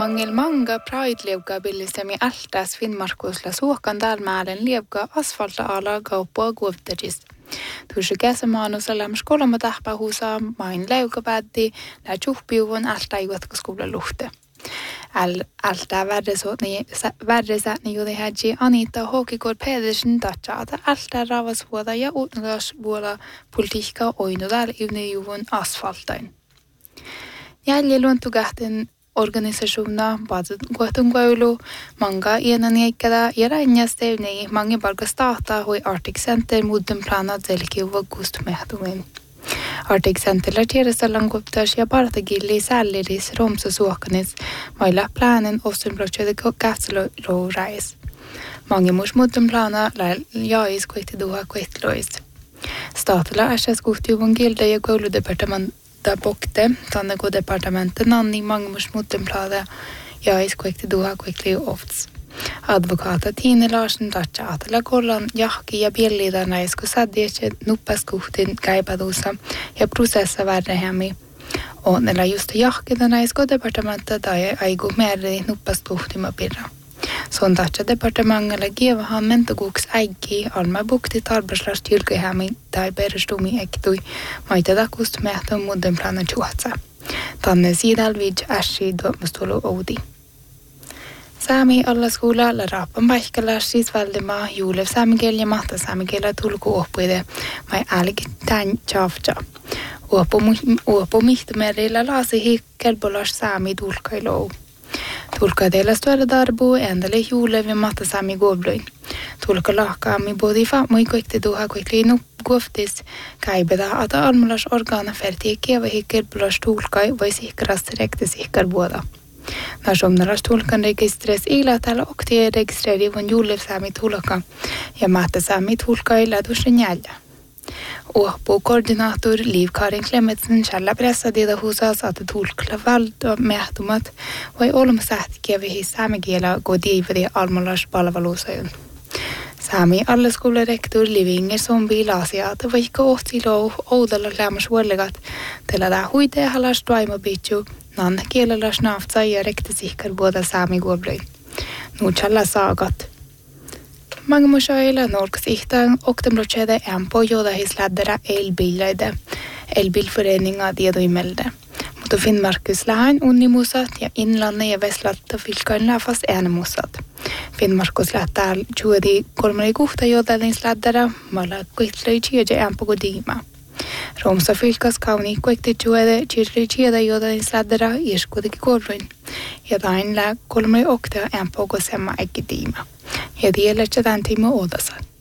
Mangel Pride-lievga billisemi altas Finnmarkusla suokan dalmäärän lievga asfalta-ala kauppua kuottagis. Tuossa kesämaanussa lämmäs kolme tahpahuusaa main leukapäätti lää tjuhpiuvun alta juotkoskuulla luhte. Alta värdesätni juuri hädji Anita Håkikor Pedersen tatsaata alta ravasvuoda ja uutlasvuoda politiikka oinudal yvnejuvun asfaltain. Jäljellä tukähten organisationer Guatemala, manga enanjäikkädä ja ränjästevnei mange palka starta hui Arctic Center muuten planat selkiuva kustumehtumin. Arctic Centerillä tiedestellään kuptas ja partagilli sälliris romsa suokanis mailla planen osunprojektet kähtselöurais. Mange mus muuten plana jais kuitti duha kuittlois. Statilla ässäs kuhtiuvun gilda ja kouludepartement bokte tanne go departementet nanni mangmus mutten plada ja iskuikti duha kuikli ofts. Advokata Tine Larsen tatsa atella kollan jahki ja biellida naisku saddietse nuppaskuhtin käipadussa ja prosessa värrehämi. Onnella just jahkida naisku departementet tai aigu merri nuppaskuhtima pirra. Son tatsa departementilla gievahan mentokuks äikki alma bukti tarbraslas tjylkehämi tai perustumi ektui maita takust mehtön muuten plana juotsa. Tanne sidal vid ässi duomustulu oudi. Saami allaskoulalla rappan paikalla siis valdimaa juulev saamikiel ja mahta saamikielä tulku oppuide mai älgi tän tjavja. Uopu mihtomerillä laasi hikkelbolas saami tulkailou. Tulka teillä störa darbu endale juulev mahta saami govluin. Tulka lahkaami bodi famui kuikti duha kuikli nuppgoftis kaibeda ata almulas organa ferti kieva hikkelbolas tulkai vai sihkaras rekti sihkar buoda. Nasomnaras tulkan registreres ila täällä oktie registreri von juulev saami tulka ja mahta saami tulkai lädusen jäljä. Uopu koordinator Liv Karin Klemetsen källa pressade husas att tulkla valda mehtumat vai olmsähtkevihi saamikielä godiveri almulas palvelusajun. Saami allaskoularektor Liv Inger Sombi laasiaata vaikka ohtilo oudalla lämmäs vuollegat tällä huitee halas toimabitju nanne kielellä snaftsa ja rektisihkar vuoda saami guoblöin. Nuutsalla saagat. Mangamushailla norks ihtaan oktemlochede empo joda hisläddera elbileide. Elbilföreninga tiedoimelde. Mutta Finnmarkuslahan unnimusat ja inlanne ja Vestlatta fylkailla fast äänemusat. Finnmarkuslähtää juuri 36 jodalin släddera malla kuitlöi tjede empo godima. Romsa fylkas kauni kuikti juuri tjede jodalin släddera iskudiki korruin. Ja tain lää 38 empo gosemma äkkidiima. Ja tiedät, että tämän tiimo odasat.